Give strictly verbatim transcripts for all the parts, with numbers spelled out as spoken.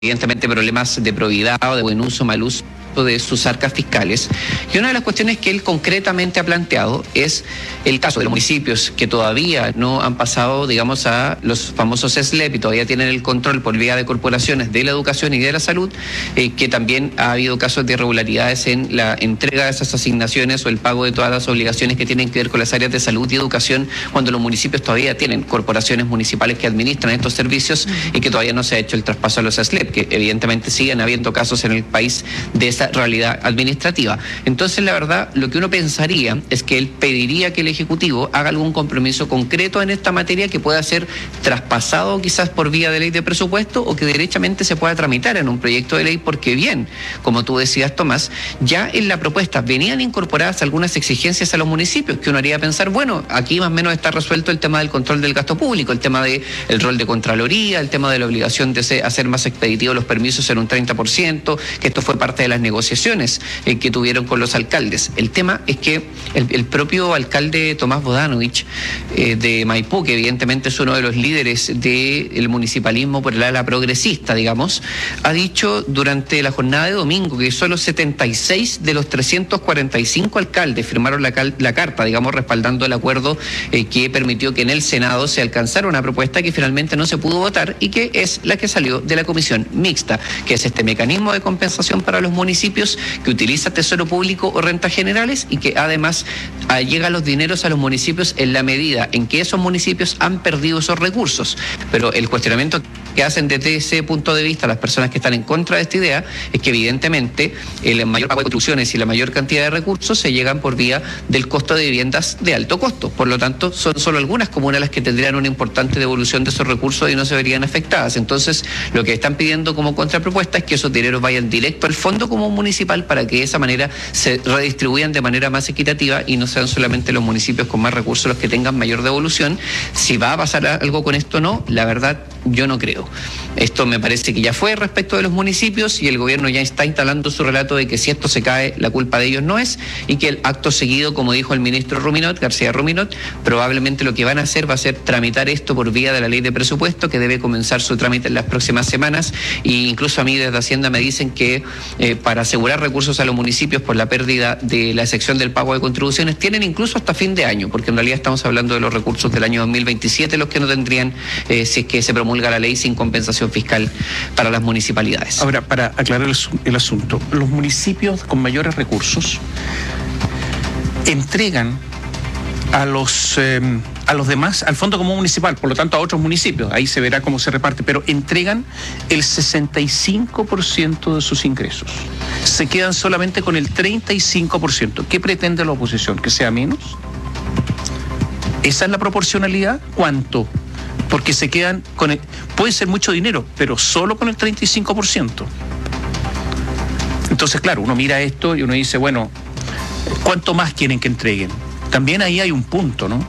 evidentemente problemas de probidad o de buen uso, mal uso de sus arcas fiscales. Y una de las cuestiones que él concretamente ha planteado es el caso de los municipios que todavía no han pasado, digamos, a los famosos S L E P y todavía tienen el control por vía de corporaciones de la educación y de la salud, eh, que también ha habido casos de irregularidades en la entrega de esas asignaciones o el pago de todas las obligaciones que tienen que ver con las áreas de salud y educación, cuando los municipios todavía tienen corporaciones municipales que administran estos servicios y que todavía no se ha hecho el traspaso a los S L E P, que evidentemente siguen habiendo casos en el país de esa realidad administrativa. Entonces, la verdad, lo que uno pensaría es que él pediría que el Ejecutivo haga algún compromiso concreto en esta materia que pueda ser traspasado quizás por vía de ley de presupuesto o que derechamente se pueda tramitar en un proyecto de ley, porque bien, como tú decías, Tomás, ya en la propuesta venían incorporadas algunas exigencias a los municipios que uno haría pensar, bueno, aquí más o menos está resuelto el tema del control del gasto público, el tema del rol de Contraloría, el tema de la obligación de ser, hacer más expeditivos los permisos en un treinta por ciento, que esto fue parte de las negociaciones eh, que tuvieron con los alcaldes. El tema es que el, el propio alcalde Tomás Bodanovich eh, de Maipú, que evidentemente es uno de los líderes del municipalismo por el ala progresista, digamos, ha dicho durante la jornada de domingo que solo setenta y seis de los trescientos cuarenta y cinco alcaldes firmaron la, cal, la carta, digamos, respaldando el acuerdo eh, que permitió que en el Senado se alcanzara una propuesta que finalmente no se pudo votar y que es la que salió de la comisión mixta, que es este mecanismo de compensación para los municipios que utiliza Tesoro Público o rentas generales y que además ah, llega los dineros a los municipios en la medida en que esos municipios han perdido esos recursos. Pero el cuestionamiento que hacen desde ese punto de vista las personas que están en contra de esta idea es que evidentemente el mayor pago de construcciones y la mayor cantidad de recursos se llegan por vía del costo de viviendas de alto costo. Por lo tanto, son solo algunas comunas las que tendrían una importante devolución de esos recursos y no se verían afectadas. Entonces, lo que están pidiendo como contrapropuesta es que esos dineros vayan directo al fondo común municipal para que de esa manera se redistribuyan de manera más equitativa y no sean solamente los municipios con más recursos los que tengan mayor devolución. Si va a pasar algo con esto o no, la verdad yo no creo. Esto me parece que ya fue respecto de los municipios y el gobierno ya está instalando su relato de que si esto se cae, la culpa de ellos no es, y que el acto seguido, como dijo el ministro Ruminot, García Ruminot, probablemente lo que van a hacer va a ser tramitar esto por vía de la ley de presupuesto, que debe comenzar su trámite en las próximas semanas, e incluso a mí desde Hacienda me dicen que eh, para asegurar recursos a los municipios por la pérdida de la excepción del pago de contribuciones, tienen incluso hasta fin de año, porque en realidad estamos hablando de los recursos del año dos mil veintisiete, los que no tendrían eh, si es que se promulga la ley sin compensación fiscal para las municipalidades. Ahora, para aclarar el, el asunto, los municipios con mayores recursos entregan a los eh, a los demás, al Fondo Común Municipal, por lo tanto a otros municipios, ahí se verá cómo se reparte, pero entregan el sesenta y cinco por ciento de sus ingresos. Se quedan solamente con el treinta y cinco por ciento. ¿Qué pretende la oposición? ¿Que sea menos? ¿Esa es la proporcionalidad? ¿Cuánto? Porque se quedan con el, puede ser mucho dinero, pero solo con el treinta y cinco por ciento. Entonces, claro, uno mira esto y uno dice, bueno, ¿cuánto más quieren que entreguen? También ahí hay un punto, ¿no?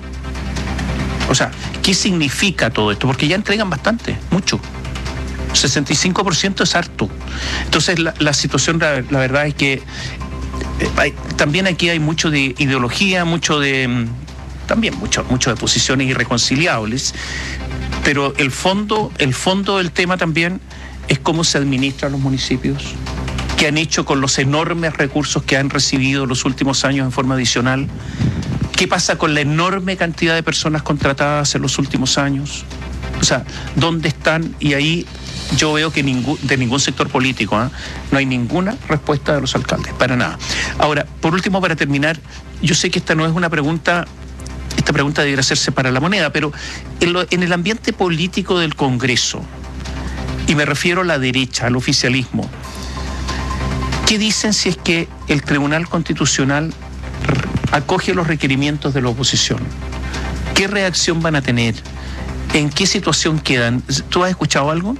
O sea, ¿qué significa todo esto? Porque ya entregan bastante, mucho. sesenta y cinco por ciento es harto. Entonces, la, la situación, la, la verdad es que eh, hay, también aquí hay mucho de ideología, mucho de... también mucho, mucho de posiciones irreconciliables, pero el fondo, el fondo del tema también es cómo se administran los municipios, qué han hecho con los enormes recursos que han recibido en los últimos años en forma adicional, qué pasa con la enorme cantidad de personas contratadas en los últimos años, o sea, dónde están, y ahí yo veo que ningún, de ningún sector político, ¿eh? no hay ninguna respuesta de los alcaldes, para nada. Ahora, por último, para terminar, yo sé que esta no es una pregunta... Esta pregunta debería hacerse para la moneda, pero en, lo, en el ambiente político del Congreso, y me refiero a la derecha, al oficialismo, ¿qué dicen si es que el Tribunal Constitucional acoge los requerimientos de la oposición? ¿Qué reacción van a tener? ¿En qué situación quedan? ¿Tú has escuchado algo?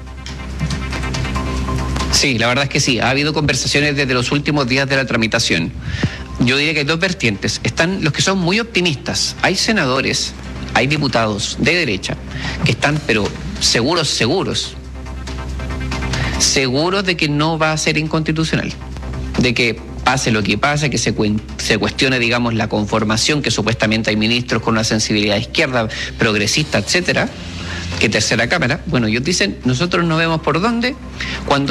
Sí, la verdad es que sí. Ha habido conversaciones desde los últimos días de la tramitación. Yo diría que hay dos vertientes. Están los que son muy optimistas. Hay senadores, hay diputados de derecha que están, pero seguros, seguros, seguros de que no va a ser inconstitucional, de que pase lo que pase, que se, se cuestione, digamos, la conformación, que supuestamente hay ministros con una sensibilidad izquierda, progresista, etcétera, que tercera cámara. Bueno, ellos dicen, nosotros no vemos por dónde, cuando